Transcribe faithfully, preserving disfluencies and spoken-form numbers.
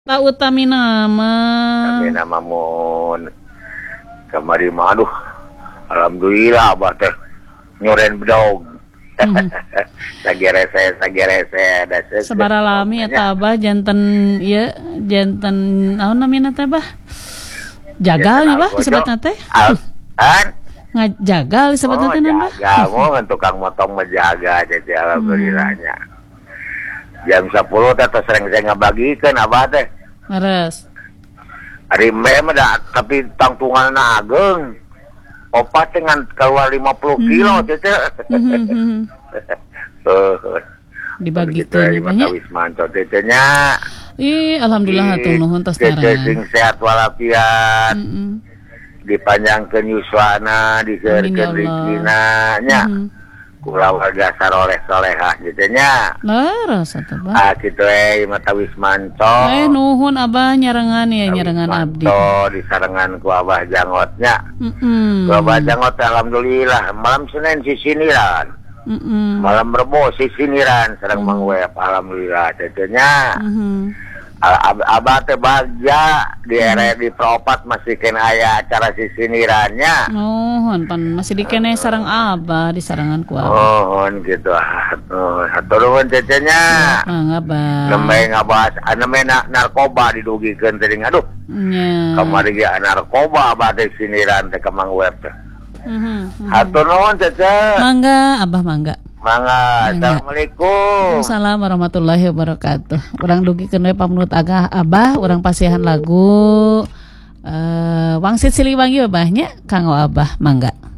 Pak Utami nama. Kami nama mun kamari mah aduh. Alhamdulillah abah teh nyoren bedog. Mhm. Sagerese sagerese da Sabara lami eta abah janten ieu janten naon namina teh bah? Jagal nya bah disebutna teh. An Ngajagal disebutna teh naon bah? Jaga mun tukang motong menjaga jadi alhamdulillahnya. Jam sepuluh teh sering saya ngabagikeun abah teh. Leres. Ari meh mah da tapi tangtunganna ageng. Opat dengan keluar lima puluh kilo teh. Mhm. Dibagikeun ieu nya. Wisman teh nya. Ih, alhamdulillah hatur nuhun tos nyarangan. Sing sehat walafiat. Heeh. Dipanjangkeun yuswana, diseureurkeun rezekina nya. Kula warga saroleh solehah gitu nya. Leres atuh bah. Ah kitu we mata Wismanto. Eh nuhun abah nyarengan ya nyarengan abdi. Wismanto disarengan ku Abah Jangotnya. Heeh. Ku Abah Jangot alhamdulillah malam Senin sisiniran. Heeh. Malam Rebo sisiniran sareng Mang Wep alhamdulillah teh nya. Heeh. Abah teh bagja di area di Propat masih kena aya acara sisinirannya. Nuhun pan masih dikene sareng abah di sarangan ku abah. Nuhun gitu. Atuh hatur nuhun teh nya. Mangga bah. Nembe ngabahas ane narkoba didugikeun teh aduh. Nya. Kamari ge narkoba abah teh siniran teh ka Mang Web teh. Heeh. Hatur nuhun teh. Mangga abah mangga. Mangga. Assalamualaikum. Assalamualaikum warahmatullahi wabarakatuh. Urang dugikeun we pamunut agah abah, urang pasihan lagu eh Wangsit Siliwangi abahnya kanggo abah mangga.